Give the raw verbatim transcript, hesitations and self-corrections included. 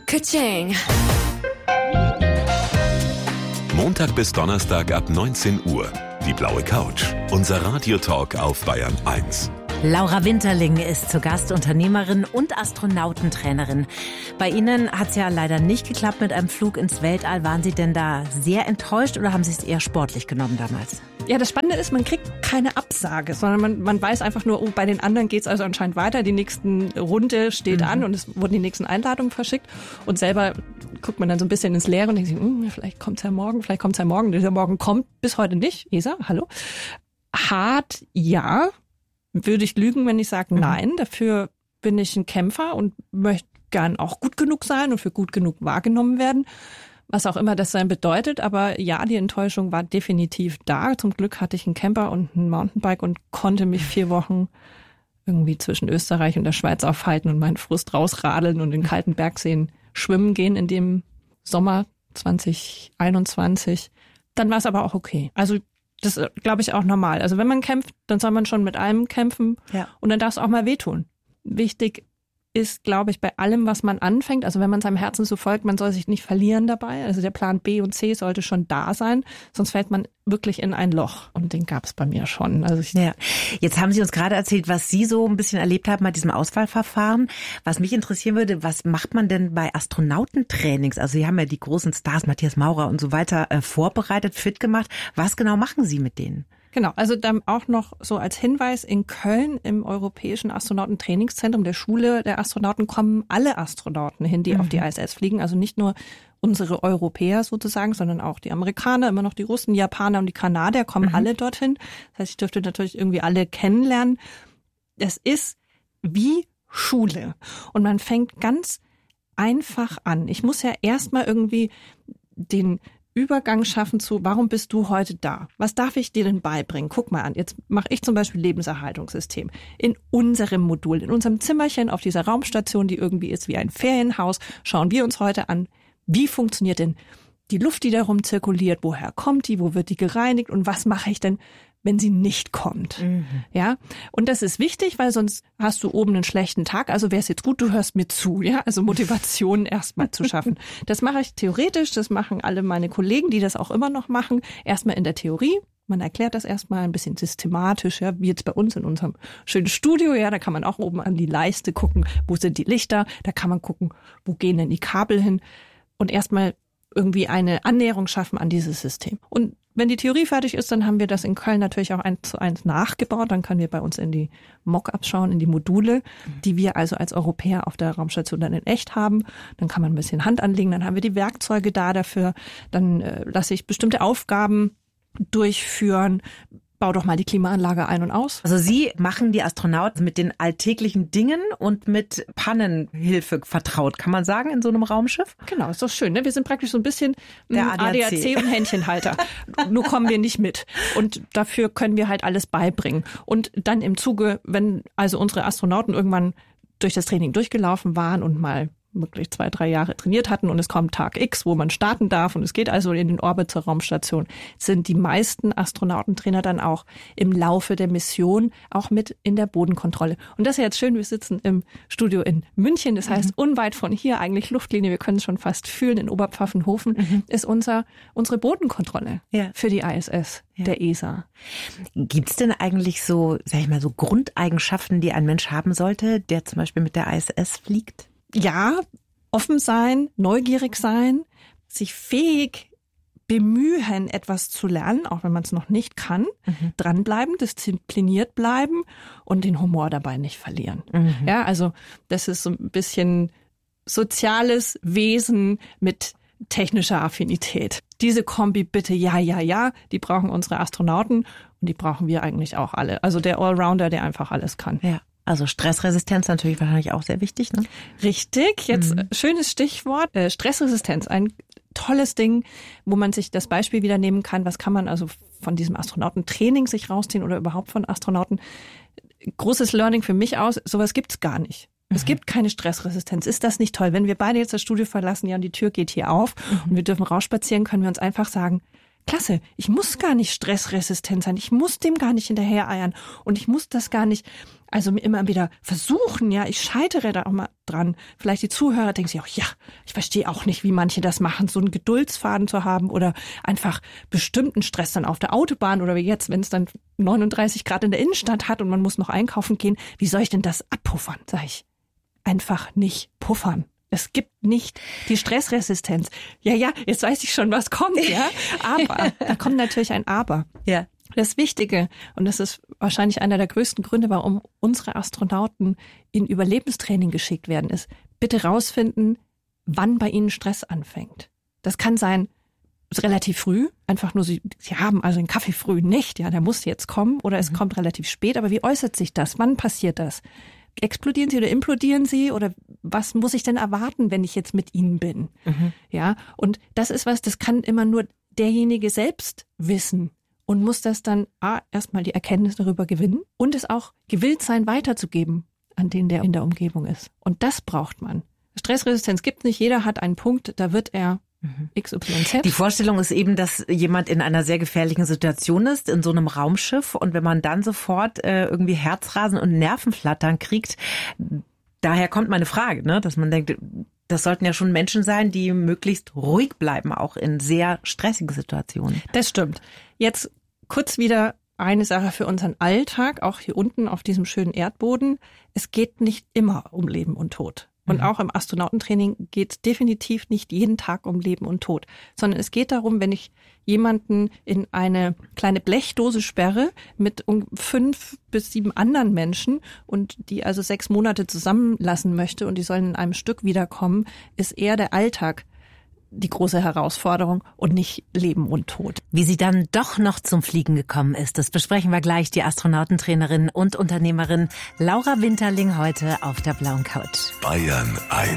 Ka-ching. Montag bis Donnerstag ab neunzehn Uhr. Die blaue Couch. Unser Radiotalk auf Bayern eins. Laura Winterling ist zu Gast, Unternehmerin und Astronautentrainerin. Bei Ihnen hat es ja leider nicht geklappt mit einem Flug ins Weltall. Waren Sie denn da sehr enttäuscht oder haben Sie es eher sportlich genommen damals? Ja, das Spannende ist, man kriegt keine Absage, sondern man, man weiß einfach nur, oh, bei den anderen geht's also anscheinend weiter. Die nächsten Runde steht mhm. an und es wurden die nächsten Einladungen verschickt. Und selber guckt man dann so ein bisschen ins Leere und denkt sich, hm, vielleicht kommt's ja morgen, vielleicht kommt's ja morgen. Dieser Morgen kommt bis heute nicht. E S A, hallo. Hart, ja. Würde ich lügen, wenn ich sage nein. Dafür bin ich ein Kämpfer und möchte gern auch gut genug sein und für gut genug wahrgenommen werden. Was auch immer das sein bedeutet. Aber ja, die Enttäuschung war definitiv da. Zum Glück hatte ich einen Camper und ein Mountainbike und konnte mich vier Wochen irgendwie zwischen Österreich und der Schweiz aufhalten und meinen Frust rausradeln und in kalten Bergseen schwimmen gehen in dem Sommer zwanzig einundzwanzig. Dann war es aber auch okay. Also das ist, glaube ich, auch normal. Also wenn man kämpft, dann soll man schon mit allem kämpfen. Ja. Und dann darf es auch mal wehtun. Wichtig ist, glaube ich, bei allem, was man anfängt, also wenn man seinem Herzen so folgt, man soll sich nicht verlieren dabei. Also der Plan B und C sollte schon da sein, sonst fällt man wirklich in ein Loch. Und den gab es bei mir schon. Also ich ja. Jetzt haben Sie uns gerade erzählt, was Sie so ein bisschen erlebt haben bei diesem Auswahlverfahren. Was mich interessieren würde, was macht man denn bei Astronautentrainings? Also Sie haben ja die großen Stars, Matthias Maurer und so weiter, äh, vorbereitet, fit gemacht. Was genau machen Sie mit denen? Genau, also dann auch noch so als Hinweis, in Köln im Europäischen Astronautentrainingszentrum der Schule der Astronauten kommen alle Astronauten hin, die mhm. auf die I S S fliegen. Also nicht nur unsere Europäer sozusagen, sondern auch die Amerikaner, immer noch die Russen, die Japaner und die Kanadier kommen mhm. alle dorthin. Das heißt, ich dürfte natürlich irgendwie alle kennenlernen. Es ist wie Schule und man fängt ganz einfach an. Ich muss ja erstmal irgendwie den Übergang schaffen zu, warum bist du heute da? Was darf ich dir denn beibringen? Guck mal an, jetzt mache ich zum Beispiel Lebenserhaltungssystem. In unserem Modul, in unserem Zimmerchen auf dieser Raumstation, die irgendwie ist wie ein Ferienhaus, schauen wir uns heute an, wie funktioniert denn die Luft, die da rum zirkuliert, woher kommt die, wo wird die gereinigt und was mache ich denn, wenn sie nicht kommt. Mhm. Ja, und das ist wichtig, weil sonst hast du oben einen schlechten Tag. Also wäre es jetzt gut, du hörst mir zu. Ja, also Motivation erstmal zu schaffen. Das mache ich theoretisch. Das machen alle meine Kollegen, die das auch immer noch machen. Erstmal in der Theorie. Man erklärt das erstmal ein bisschen systematisch, ja, wie jetzt bei uns in unserem schönen Studio. Ja, da kann man auch oben an die Leiste gucken, wo sind die Lichter. Da kann man gucken, wo gehen denn die Kabel hin. Und erstmal irgendwie eine Annäherung schaffen an dieses System. Und wenn die Theorie fertig ist, dann haben wir das in Köln natürlich auch eins zu eins nachgebaut. Dann können wir bei uns in die Mock-ups schauen, in die Module, die wir also als Europäer auf der Raumstation dann in echt haben. Dann kann man ein bisschen Hand anlegen, dann haben wir die Werkzeuge da dafür. Dann äh, lasse ich bestimmte Aufgaben durchführen. Bau doch mal die Klimaanlage ein und aus. Also Sie machen die Astronauten mit den alltäglichen Dingen und mit Pannenhilfe vertraut, kann man sagen, in so einem Raumschiff? Genau, ist doch schön. Ne? Wir sind praktisch so ein bisschen der A D A C und Händchenhalter. Nur kommen wir nicht mit. Und dafür können wir halt alles beibringen. Und dann im Zuge, wenn also unsere Astronauten irgendwann durch das Training durchgelaufen waren und mal wirklich zwei, drei Jahre trainiert hatten und es kommt Tag X, wo man starten darf und es geht also in den Orbit zur Raumstation, sind die meisten Astronautentrainer dann auch im Laufe der Mission auch mit in der Bodenkontrolle. Und das ist ja jetzt schön, wir sitzen im Studio in München, das heißt mhm. unweit von hier, eigentlich Luftlinie, wir können es schon fast fühlen, in Oberpfaffenhofen mhm. ist unser unsere Bodenkontrolle ja. für die I S S. Ja. Der E S A. Gibt's denn eigentlich so, sag ich mal, so Grundeigenschaften, die ein Mensch haben sollte, der zum Beispiel mit der I S S fliegt? Ja, offen sein, neugierig sein, sich fähig bemühen, etwas zu lernen, auch wenn man es noch nicht kann, mhm. dranbleiben, diszipliniert bleiben und den Humor dabei nicht verlieren. Mhm. Ja, also das ist so ein bisschen soziales Wesen mit technischer Affinität. Diese Kombi bitte, ja, ja, ja, die brauchen unsere Astronauten und die brauchen wir eigentlich auch alle. Also der Allrounder, der einfach alles kann. Ja. Also Stressresistenz natürlich wahrscheinlich auch sehr wichtig, ne? Richtig. Jetzt mhm. schönes Stichwort. Äh, Stressresistenz, ein tolles Ding, wo man sich das Beispiel wieder nehmen kann. Was kann man also von diesem Astronautentraining sich rausziehen oder überhaupt von Astronauten? Großes Learning für mich aus, sowas gibt's gar nicht. Es mhm. gibt keine Stressresistenz. Ist das nicht toll? Wenn wir beide jetzt das Studio verlassen, ja, und die Tür geht hier auf mhm. und wir dürfen rausspazieren, können wir uns einfach sagen, klasse, ich muss gar nicht stressresistent sein, ich muss dem gar nicht hinterhereiern und ich muss das gar nicht, also immer wieder versuchen, ja, ich scheitere da auch mal dran. Vielleicht die Zuhörer denken sich auch, ja, ich verstehe auch nicht, wie manche das machen, so einen Geduldsfaden zu haben oder einfach bestimmten Stress dann auf der Autobahn oder wie jetzt, wenn es dann neununddreißig Grad in der Innenstadt hat und man muss noch einkaufen gehen, wie soll ich denn das abpuffern, sag ich. Einfach nicht puffern. Es gibt nicht die Stressresistenz. Ja, ja, jetzt weiß ich schon, was kommt, ja. Aber, da kommt natürlich ein Aber. Ja. Das Wichtige, und das ist wahrscheinlich einer der größten Gründe, warum unsere Astronauten in Überlebenstraining geschickt werden, ist, bitte rausfinden, wann bei ihnen Stress anfängt. Das kann sein, relativ früh, einfach nur, sie, sie haben also einen Kaffee früh nicht, ja, der muss jetzt kommen, oder es mhm. kommt relativ spät, aber wie äußert sich das? Wann passiert das? Explodieren sie oder implodieren sie oder was muss ich denn erwarten, wenn ich jetzt mit ihnen bin? Mhm. Ja, und das ist was, das kann immer nur derjenige selbst wissen und muss das dann a, erstmal die Erkenntnis darüber gewinnen und es auch gewillt sein, weiterzugeben an den, der in der Umgebung ist. Und das braucht man. Stressresistenz gibt es nicht, jeder hat einen Punkt, da wird er X Y Z. Die Vorstellung ist eben, dass jemand in einer sehr gefährlichen Situation ist, in so einem Raumschiff. Und wenn man dann sofort äh, irgendwie Herzrasen und Nervenflattern kriegt, daher kommt meine Frage, ne, dass man denkt, das sollten ja schon Menschen sein, die möglichst ruhig bleiben, auch in sehr stressigen Situationen. Das stimmt. Jetzt kurz wieder eine Sache für unseren Alltag, auch hier unten auf diesem schönen Erdboden. Es geht nicht immer um Leben und Tod. Und auch im Astronautentraining geht es definitiv nicht jeden Tag um Leben und Tod, sondern es geht darum, wenn ich jemanden in eine kleine Blechdose sperre mit um fünf bis sieben anderen Menschen und die also sechs Monate zusammenlassen möchte und die sollen in einem Stück wiederkommen, ist eher der Alltag die große Herausforderung und nicht Leben und Tod. Wie sie dann doch noch zum Fliegen gekommen ist, das besprechen wir gleich. Die Astronautentrainerin und Unternehmerin Laura Winterling heute auf der blauen Couch. Bayern eins.